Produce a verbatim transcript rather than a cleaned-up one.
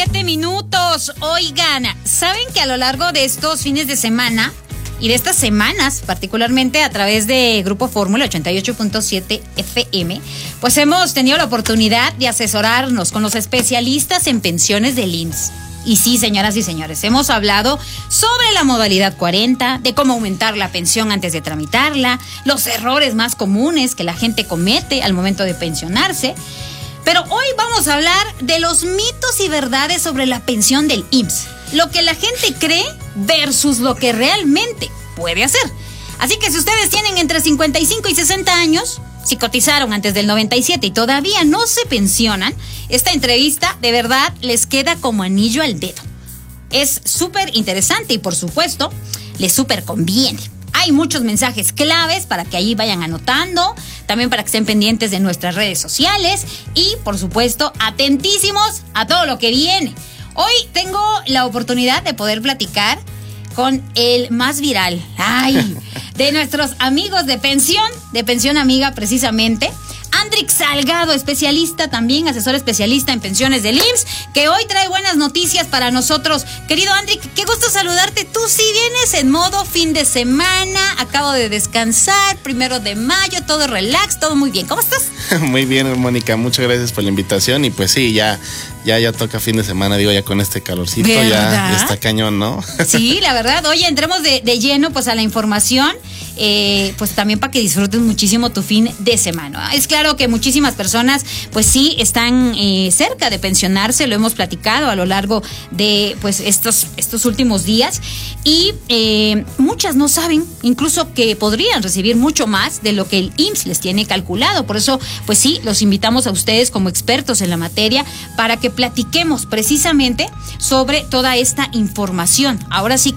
siete minutos. Oigan, ¿saben que a lo largo de estos fines de semana y de estas semanas, particularmente a través de Grupo Fórmula ochenta y ocho punto siete F M, pues hemos tenido la oportunidad de asesorarnos con los especialistas en pensiones del I M S S? Y sí, señoras y señores, hemos hablado sobre la modalidad cuarenta, de cómo aumentar la pensión antes de tramitarla, los errores más comunes que la gente comete al momento de pensionarse. Pero hoy vamos a hablar de los mitos y verdades sobre la pensión del I M S S. Lo que la gente cree versus lo que realmente puede hacer. Así que si ustedes tienen entre cincuenta y cinco y sesenta años, si cotizaron antes del noventa y siete y todavía no se pensionan, esta entrevista de verdad les queda como anillo al dedo. Es súper interesante y por supuesto les súper conviene. Hay muchos mensajes claves para que allí vayan anotando, también para que estén pendientes de nuestras redes sociales y por supuesto atentísimos a todo lo que viene. Hoy tengo la oportunidad de poder platicar con el más viral, ay, de nuestros amigos de pensión, de Pensión Amiga precisamente, Andrix Salgado, especialista también, asesor especialista en pensiones del I M S S, que hoy trae buenas noticias para nosotros. Querido Andrix, qué gusto saludarte. Tú sí vienes en modo fin de semana, acabo de descansar, primero de mayo, todo relax, todo muy bien. ¿Cómo estás? Muy bien, Mónica, muchas gracias por la invitación y pues sí, ya... Ya, ya toca fin de semana, digo, ya con este calorcito, ya, ya está cañón, ¿no? Sí, la verdad. Oye, entremos de, de lleno pues a la información, eh, pues también para que disfrutes muchísimo tu fin de semana. Es claro que muchísimas personas pues sí están eh, cerca de pensionarse, lo hemos platicado a lo largo de pues estos, estos últimos días y eh, muchas no saben incluso que podrían recibir mucho más de lo que el I M S S les tiene calculado. Por eso pues sí, los invitamos a ustedes como expertos en la materia para que platiquemos precisamente sobre toda esta información. Ahora sí